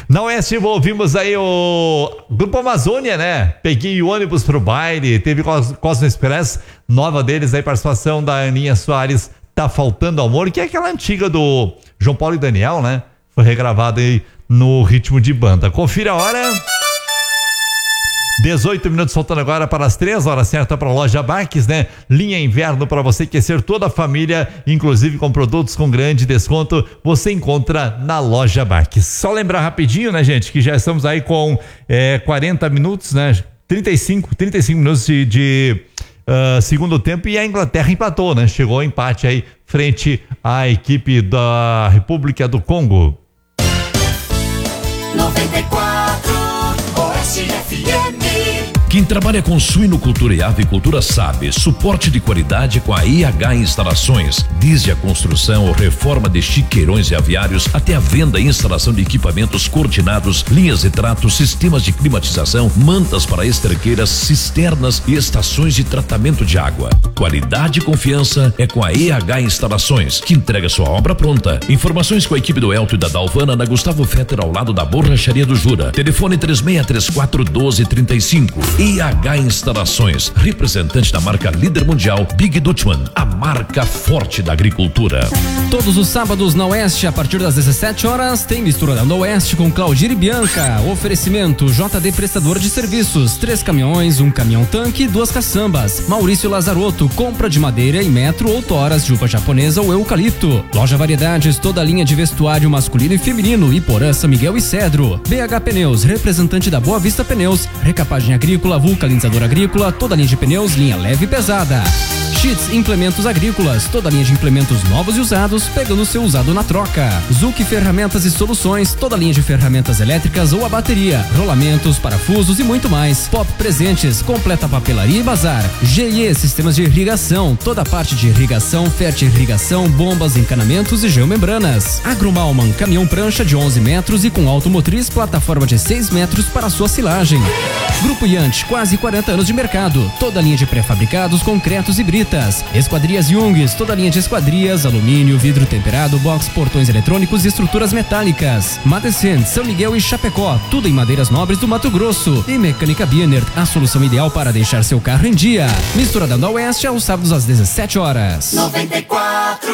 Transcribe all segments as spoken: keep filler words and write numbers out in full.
Na Oeste ouvimos aí o Grupo Amazônia, né? Peguei o ônibus pro baile, teve Cos- Cosmo Express, nova deles aí, participação da Aninha Soares, Tá Faltando Amor, que é aquela antiga do João Paulo e Daniel, né? Foi regravada aí no ritmo de banda. Confira a hora. dezoito minutos faltando agora para as três horas certa para a loja Baques, né? Linha inverno para você aquecer toda a família, inclusive com produtos com grande desconto, você encontra na loja Baques. Só lembrar rapidinho, né, gente, que já estamos aí com é, quarenta minutos, né? trinta e cinco minutos de, de uh, segundo tempo, e a Inglaterra empatou, né? Chegou ao empate aí frente à equipe da República do Congo. noventa e quatro Oeste F M. Quem trabalha com suinocultura e avicultura sabe, suporte de qualidade com a I H Instalações, desde a construção ou reforma de chiqueirões e aviários até a venda e instalação de equipamentos coordenados, linhas de trato, sistemas de climatização, mantas para esterqueiras, cisternas e estações de tratamento de água. Qualidade e confiança é com a I H Instalações, que entrega sua obra pronta. Informações com a equipe do Elto e da Dalvana na Gustavo Fetter, ao lado da Borracharia do Jura. Telefone três seis três quatro um dois três cinco. I H Instalações, representante da marca líder mundial Big Dutchman, a marca forte da agricultura. Todos os sábados na Oeste, a partir das dezessete horas, tem Misturando Oeste com Claudir e Bianca. Oferecimento J D Prestador de Serviços, três caminhões, um caminhão tanque, duas caçambas. Maurício Lazarotto, compra de madeira em metro ou toras de uva japonesa ou eucalipto. Loja Variedades, toda a linha de vestuário masculino e feminino, Iporã, São Miguel e Cedro. B H Pneus, representante da Boa Vista Pneus, recapagem agrícola, vulcanizador agrícola, toda a linha de pneus, linha leve e pesada. Sheets Implementos Agrícolas, toda a linha de implementos novos e usados, pegando o seu usado na troca. Zuc Ferramentas e Soluções, toda a linha de ferramentas elétricas ou a bateria, rolamentos, parafusos e muito mais. Pop Presentes, completa papelaria e bazar. G I E Sistemas de Irrigação, toda a parte de irrigação, fertirrigação, bombas, encanamentos e geomembranas. Agromalman, caminhão prancha de onze metros e com automotriz, plataforma de seis metros para sua silagem. Grupo Yant, quase quarenta anos de mercado, toda a linha de pré-fabricados, concretos e britas. Esquadrias Jungs, toda a linha de esquadrias, alumínio, vidro temperado, box, portões eletrônicos e estruturas metálicas. Madecent, São Miguel e Chapecó, tudo em madeiras nobres do Mato Grosso. E Mecânica Bienert, a solução ideal para deixar seu carro em dia. Misturadão da Oeste aos sábados às dezessete horas. noventa e quatro.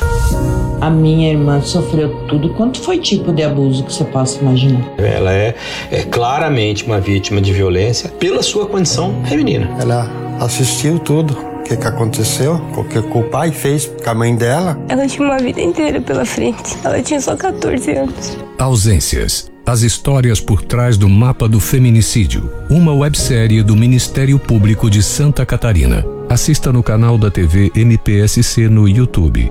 A minha irmã sofreu tudo quanto foi tipo de abuso que você possa imaginar. Ela é, é claramente uma vítima de violência pela sua condição feminina. Ela assistiu tudo, o que, que aconteceu, o que o pai fez com a mãe dela. Ela tinha uma vida inteira pela frente. Ela tinha só catorze anos. Ausências. As histórias por trás do mapa do feminicídio. Uma websérie do Ministério Público de Santa Catarina. Assista no canal da T V M P S C no YouTube.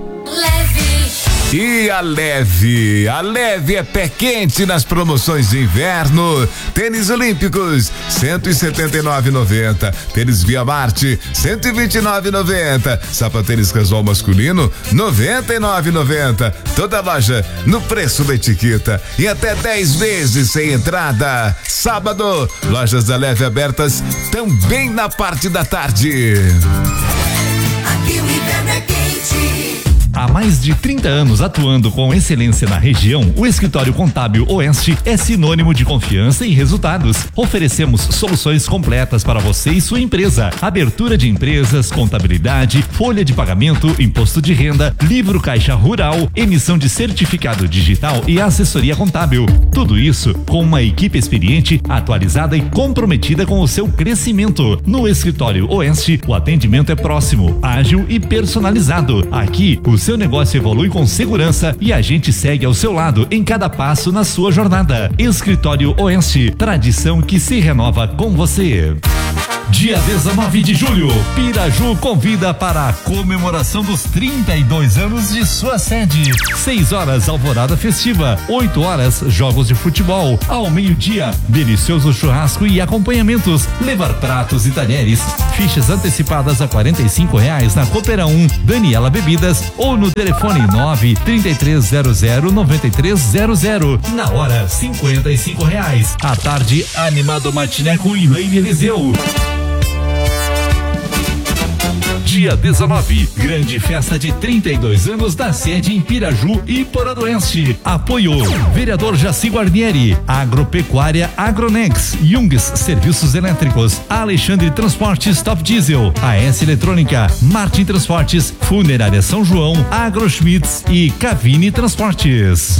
E a Leve, a Leve é pé quente nas promoções de inverno. Tênis Olímpicos, cento e setenta e nove reais e noventa centavos. Tênis Via Marte, cento e vinte e nove reais e noventa centavos. Sapatênis casual masculino, noventa e nove reais e noventa centavos. Toda loja no preço da etiqueta e até dez vezes sem entrada. Sábado, lojas da Leve abertas também na parte da tarde. Aqui o inverno é quente. Há mais de trinta anos atuando com excelência na região, o Escritório Contábil Oeste é sinônimo de confiança e resultados. Oferecemos soluções completas para você e sua empresa. Abertura de empresas, contabilidade, folha de pagamento, imposto de renda, livro caixa rural, emissão de certificado digital e assessoria contábil. Tudo isso com uma equipe experiente, atualizada e comprometida com o seu crescimento. No Escritório Oeste, o atendimento é próximo, ágil e personalizado. Aqui, o seu negócio evolui com segurança e a gente segue ao seu lado em cada passo na sua jornada. Escritório Oeste, tradição que se renova com você. Dia dezenove de julho, Piraju convida para a comemoração dos trinta e dois anos de sua sede. seis horas, alvorada festiva. oito horas, jogos de futebol. Ao meio-dia, delicioso churrasco e acompanhamentos. Levar pratos e talheres. Fichas antecipadas a quarenta e cinco reais na Coopera um, Daniela Bebidas ou no telefone nove, trinta e três zero zero, noventa e três zero zero. Na hora, cinquenta e cinco reais. À tarde, animado matiné com Elaine Eliseu. dia dezenove, grande festa de trinta e dois anos da sede em Piraju e Poradoense. Apoio vereador Jaci Guarnieri, Agropecuária Agronex, Jungs Serviços Elétricos, Alexandre Transportes Top Diesel, A S Eletrônica, Martin Transportes, Funerária São João, Agroschmitz e Cavini Transportes.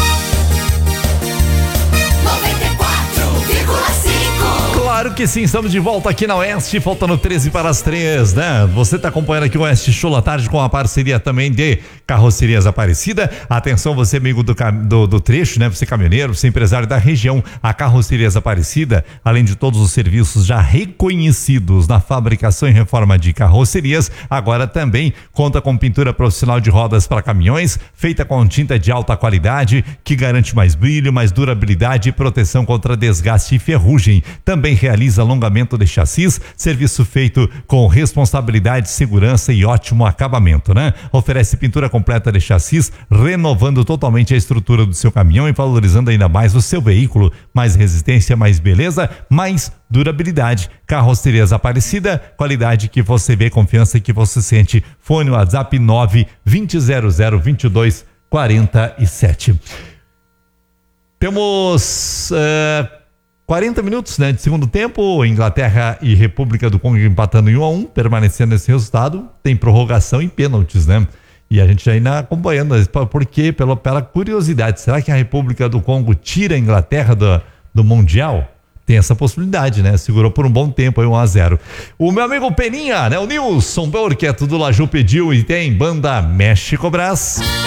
Claro que sim, estamos de volta aqui na Oeste, faltando treze para as três, né? Você está acompanhando aqui o Oeste Show à tarde com a parceria também de Carrocerias Aparecida. Atenção, você amigo do, do, do trecho, né? Você caminhoneiro, você empresário da região, a Carrocerias Aparecida, além de todos os serviços já reconhecidos na fabricação e reforma de carrocerias, agora também conta com pintura profissional de rodas para caminhões, feita com tinta de alta qualidade, que garante mais brilho, mais durabilidade e proteção contra desgaste e ferrugem. Também realiza alongamento de chassis, serviço feito com responsabilidade, segurança e ótimo acabamento, né? Oferece pintura completa de chassis, renovando totalmente a estrutura do seu caminhão e valorizando ainda mais o seu veículo. Mais resistência, mais beleza, mais durabilidade. Carrocerias Aparecida, qualidade que você vê, confiança que você sente. Fone WhatsApp nove vinte zero zero vinte e dois quarenta e sete. Temos uh, quarenta minutos, né, de segundo tempo, Inglaterra e República do Congo empatando em um a um, permanecendo nesse resultado, tem prorrogação e pênaltis, né? E a gente ainda acompanhando, porque pela, pela curiosidade, será que a República do Congo tira a Inglaterra do, do Mundial? Tem essa possibilidade, né? Segurou por um bom tempo aí, um a zero. O meu amigo Peninha, né? O Nilson Belor, que é tudo Laju, pediu e tem banda México Brás.